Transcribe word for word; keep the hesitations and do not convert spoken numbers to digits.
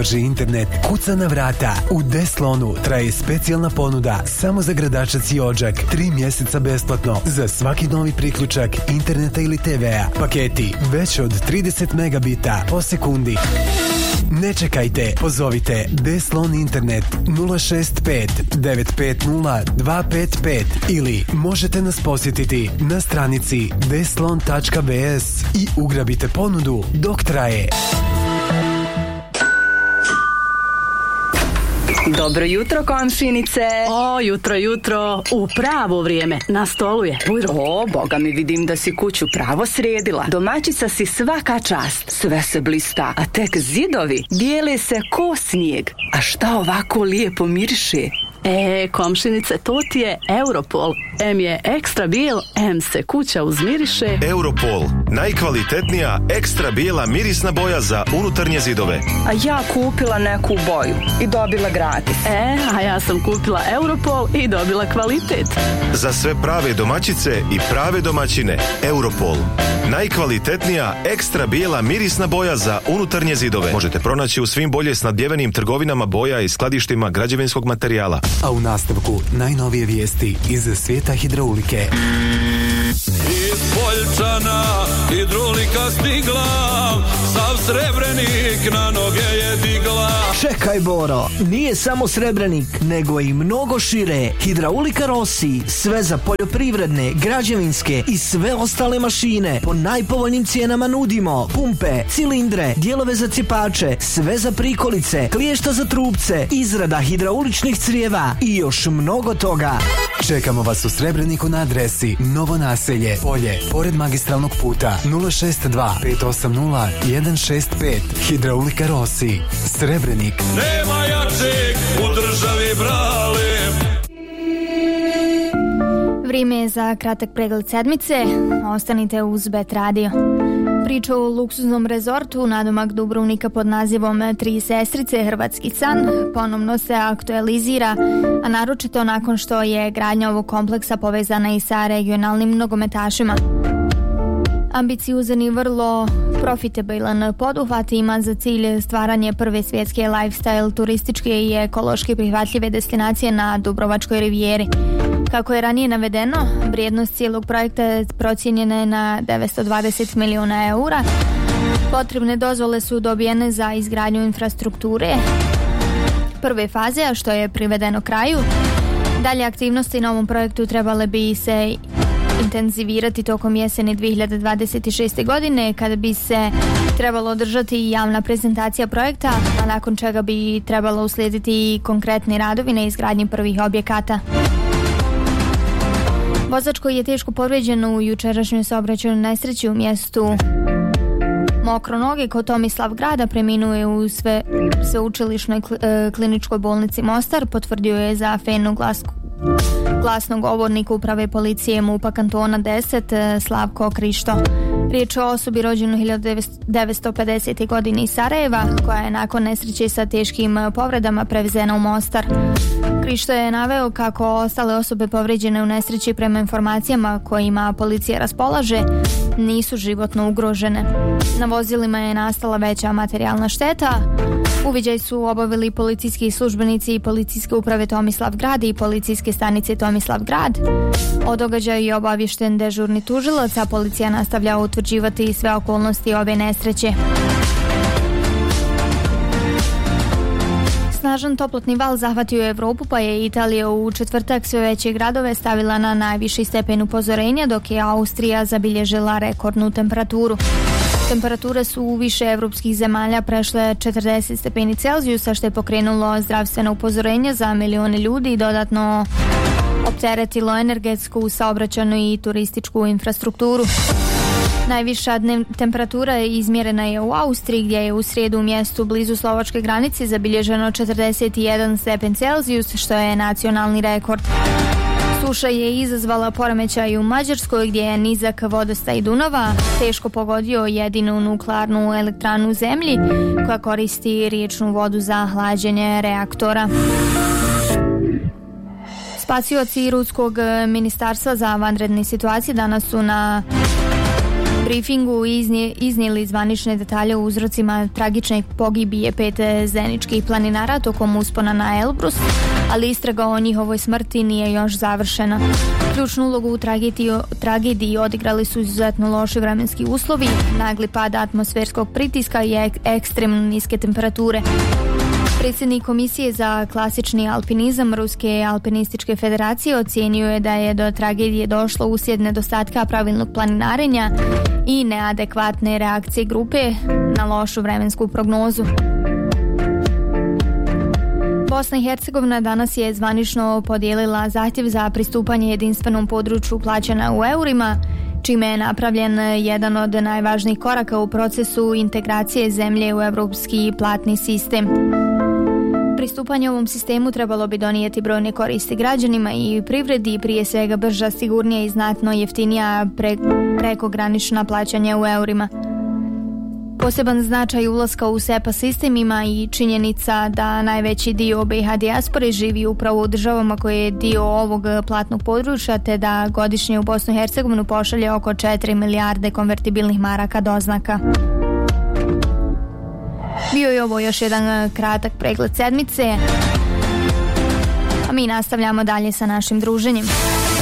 najbrži internet kuca na vrata. U Deslonu traje specijalna ponuda samo za Gradačac i Odžak. Tri mjeseca besplatno za svaki novi priključak interneta ili te vea. Paketi već od trideset megabita po sekundi. Ne čekajte, pozovite Deslon Internet nula šest pet devet pet nula dva pet pet ili možete nas posjetiti na stranici deslon tačka be es i ugrabite ponudu dok traje. Dobro jutro, komšinice. O, jutro, jutro, u pravo vrijeme, na stolu je. Bujro. O, boga mi, vidim da si kuću pravo sredila. Domaćica si svaka čast, sve se blista, a tek zidovi bijele se ko snijeg. A šta ovako lijepo miriše? E, komšinice, to ti je Europol. M je ekstra bijel, M se kuća uzmiriše. Europol, najkvalitetnija ekstra bijela mirisna boja za unutarnje zidove. A ja kupila neku boju i dobila gratis. E, a ja sam kupila Europol i dobila kvalitet. Za sve prave domaćice i prave domaćine, Europol. Najkvalitetnija ekstra bijela mirisna boja za unutarnje zidove. Možete pronaći u svim bolje snabdjevenim trgovinama boja i skladištima građevinskog materijala. A u nastavku najnovije vijesti iz svijeta hidraulike. Iz Poljčana hidrolika stigla, sav Srebrenik na noge je digla. Čekaj, Boro, nije samo Srebrenik, nego i mnogo šire. Hidraulika Rossi, sve za poljoprivredne, građevinske i sve ostale mašine. Po najpovoljnim cijenama nudimo pumpe, cilindre, dijelove za cipače, sve za prikolice, kliješta za trupce, izrada hidrauličnih crijeva i još mnogo toga. Čekamo vas u Srebreniku na adresi Novo naselje, Polje, pored magistralnog puta nula šest dva pet osam nula jedan šest pet. Hidraulika Rossi, Srebrenik. Nema jačeg u državi, brale. Vrijeme je za kratak pregled sedmice. Ostanite uz Bet Radio. Priča o luksuznom rezortu nadomak Dubrovnika pod nazivom Tri sestrice, hrvatski san, ponovno se aktualizira, a naročito nakon što je gradnja ovog kompleksa povezana i sa regionalnim nogometašima. Ambiciozan i vrlo profitabilan poduhvat ima za cilj stvaranje prve svjetske lifestyle, turističke i ekološki prihvatljive destinacije na Dubrovačkoj rivijeri. Kako je ranije navedeno, vrijednost cijelog projekta procijenjena je na devetsto dvadeset milijuna eura. Potrebne dozvole su dobijene za izgradnju infrastrukture prve faze, a što je privedeno kraju. Dalje aktivnosti na ovom projektu trebale bi se intenzivirati tokom jeseni dvije hiljade dvadeset šeste. godine, kada bi se trebalo održati javna prezentacija projekta, a nakon čega bi trebalo uslijediti i konkretni radovi na izgradnji prvih objekata. Vozač koji je teško povrijeđen u jučerašnjoj saobraćajnoj nesreći u mjestu Mokronoge kod Tomislavgrada preminuo je u sve, sveučilišnoj kliničkoj bolnici Mostar, potvrdio je za Fenu glas, glasnog govornika uprave policije MUP-a kantona deset Slavko Krišto. Riječ o osobi rođenoj hiljadu devetsto pedesete. godine iz Sarajeva, koja je nakon nesreće sa teškim povredama prevezena u Mostar. Krišto je naveo kako ostale osobe povrijeđene u nesreći prema informacijama kojima policija raspolaže nisu životno ugrožene. Na vozilima je nastala veća materijalna šteta. Uviđaj su obavili policijski službenici i policijske uprave Tomislavgrad i policijske stanice Tomislavgrad. O događaju je obavješten dežurni tužilac, a policija nastavlja utvrđivati sve okolnosti ove nesreće. Snažan toplotni val zahvatio Evropu, pa je Italija u četvrtak sve veće gradove stavila na najviši stepen upozorenja, dok je Austrija zabilježila rekordnu temperaturu. Temperature su u više evropskih zemalja prešle četrdeset stepeni Celzijusa, što je pokrenulo zdravstveno upozorenje za milione ljudi i dodatno opteretilo energetsku, saobraćajnu i turističku infrastrukturu. Najviša dnev temperatura izmjerena je u Austriji, gdje je u srijedu u mjestu blizu slovačke granice zabilježeno četrdeset jedan stepen Celzijus, što je nacionalni rekord. Suša je izazvala poremećaj u Mađarskoj, gdje je nizak vodostaj Dunava teško pogodio jedinu nuklearnu elektranu u zemlji, koja koristi riječnu vodu za hlađenje reaktora. Spasioci Ruskog ministarstva za vanredne situacije danas su na briefingu iznije, iznijeli zvanične detalje o uzrocima tragične pogibije pet zeničkih planinara tokom uspona na Elbrus, ali istraga o njihovoj smrti nije još završena. Ključnu ulogu u tragediji, tragediji odigrali su izuzetno loši vremenski uslovi, nagli pad atmosferskog pritiska i ek, ekstremno niske temperature. Predsjednik Komisije za klasični alpinizam Ruske alpinističke federacije ocijenio je da je do tragedije došlo uslijed nedostatka pravilnog planinarenja i neadekvatne reakcije grupe na lošu vremensku prognozu. Bosna i Hercegovina danas je zvanično podijelila zahtjev za pristupanje jedinstvenom području plaćanja u eurima, čime je napravljen jedan od najvažnijih koraka u procesu integracije zemlje u europski platni sistem. Pristupanje ovom sistemu trebalo bi donijeti brojne koristi građanima i privredi, prije svega brža, sigurnija i znatno jeftinija pre, prekogranična plaćanja u eurima. Poseban značaj ulaska u SEPA sistem ima i činjenica da najveći dio B i H dijaspore živi upravo u državama koje je dio ovog platnog područja, te da godišnje u Bosnu i Hercegovinu pošalje oko četiri milijarde konvertibilnih maraka doznaka. Bio je ovo još jedan kratak pregled sedmice, a mi nastavljamo dalje sa našim druženjem.